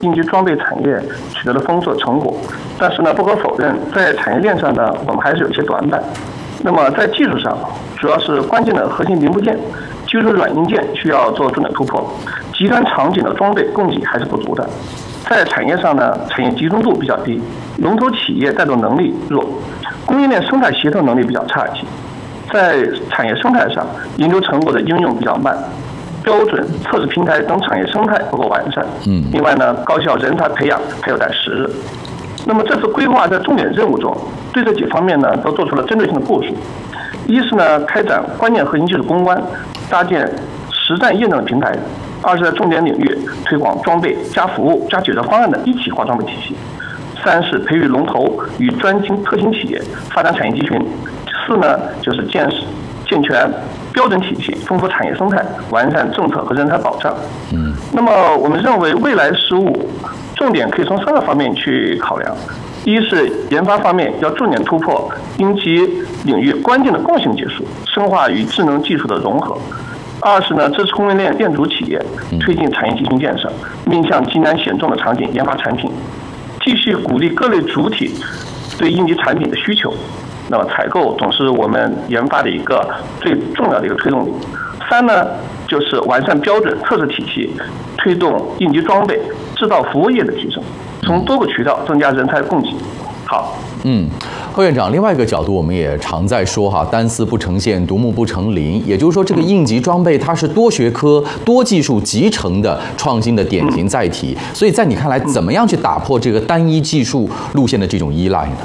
应急装备产业取得了丰硕成果，但是呢，不可否认，在产业链上呢，我们还是有些短板。那么在技术上，主要是关键的核心零部件、基础软硬件需要做重点突破，极端场景的装备供给还是不足的。在产业上呢，产业集中度比较低，龙头企业带动能力弱，供应链生态协同能力比较差一些。在产业生态上，研究成果的应用比较慢，标准测试平台等产业生态不够完善。另外呢，高校人才培养还有待时日。那么这次规划在重点任务中，对这几方面呢都做出了针对性的部署。一是呢，开展关键核心技术攻关，搭建实战验证平台；二是在重点领域推广装备加服务加解决方案的一体化装备体系；三是培育龙头与专精特新企业，发展产业集群；四呢，就是健全标准体系，丰富产业生态，完善政策和人才保障。那么我们认为未来事务重点可以从3个方面去考量：一是研发方面要重点突破应急领域关键的共性技术，深化与智能技术的融合；二是呢，支持供应链链主企业推进产业集群建设，面向极难险重的场景研发产品，继续鼓励各类主体对应急产品的需求。那么采购总是我们研发的一个最重要的一个推动力。三呢，就是完善标准测试体系，推动应急装备制造服务业的提升，从多个渠道增加人才供给。好， 贺院长，另外一个角度，我们也常在说哈，单丝不成线，独木不成林。也就是说，这个应急装备它是多学科、多技术集成的创新的典型载体。所以在你看来，怎么样去打破这个单一技术路线的这种依赖呢？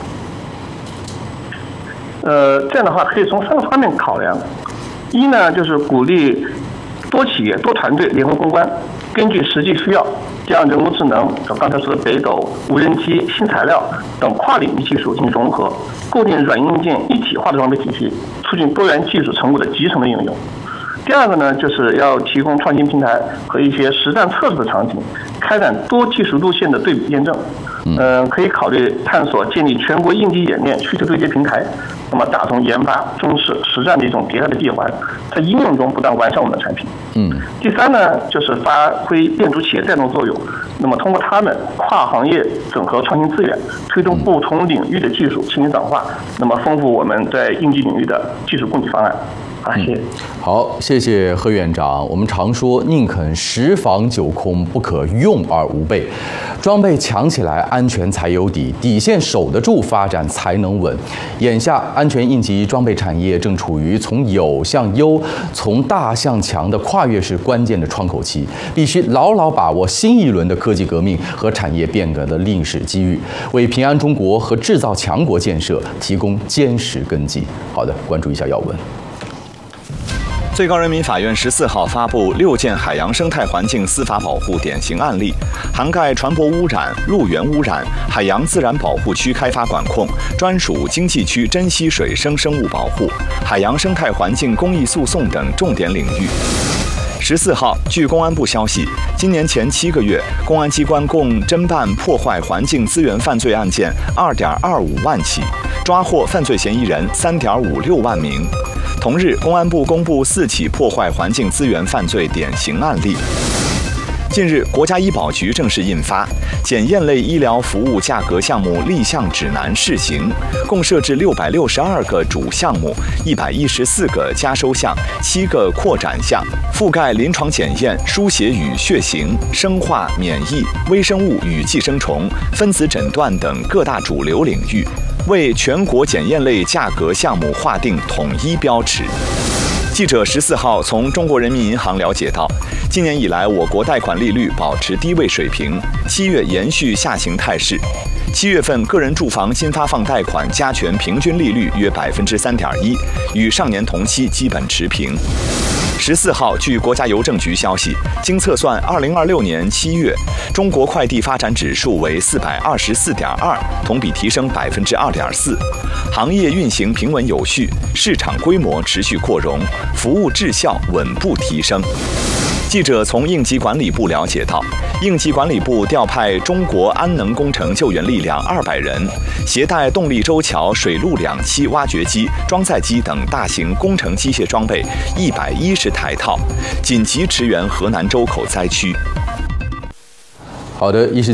这样的话可以从3个方面考量。一呢，就是鼓励多企业、多团队联合攻关，根据实际需要，将人工智能、刚才说的北斗、无人机、新材料等跨领域技术进行融合，构建软硬件一体化的装备体系，促进多元技术成果的集成的应用。第二个呢，就是要提供创新平台和一些实战测试的场景，开展多技术路线的对比验证。可以考虑探索建立全国应急演练需求对接平台，那么打通研发、中试、实战的一种迭代的闭环，在应用中不断完善我们的产品。第三呢，就是发挥链主企业带动作用，那么通过他们跨行业整合创新资源，推动不同领域的技术轻盈转化，那么丰富我们在应急领域的技术供给方案。谢谢。 好，谢谢贺院长。我们常说宁肯10防9空，不可用而无备。装备强起来，安全才有底，底线守得住，发展才能稳。眼下，安全应急装备产业正处于从有向优、从大向强的跨越式关键的窗口期，必须牢牢把握新一轮的科技革命和产业变革的历史机遇，为平安中国和制造强国建设提供坚实根基。好的，关注一下要闻。 最高人民法院14号发布6件海洋生态环境司法保护典型案例，涵盖船舶污染、陆源污染、海洋自然保护区开发管控、专属经济区珍稀水生生物保护、海洋生态环境公益诉讼等重点领域。14号，据公安部消息，今年前7个月，公安机关共侦办破坏环境资源犯罪案件2.25万起，抓获犯罪嫌疑人3.56万名。同日，公安部公布4起破坏环境资源犯罪典型案例。近日，国家医保局正式印发《检验类医疗服务价格项目立项指南》试行，共设置662个主项目、114个加收项、7个扩展项，覆盖临床检验、输血与血型、生化、免疫、微生物与寄生虫、分子诊断等各大主流领域，为全国检验类价格项目划定统一标尺。记者14号从中国人民银行了解到，今年以来我国贷款利率保持低位水平，7月延续下行态势。7月份个人住房新发放贷款加权平均利率约3.1%，与上年同期基本持平。14号，据国家邮政局消息，经测算，2026年7月，中国快递发展指数为424.2，同比提升2.4%，行业运行平稳有序，市场规模持续扩容，服务质效稳步提升。记者从应急管理部了解到，应急管理部调派中国安能工程救援力量200人，携带动力周桥、水陆两栖挖掘机、装载机等大型工程机械装备110台套，紧急驰援河南周口灾区。 好的，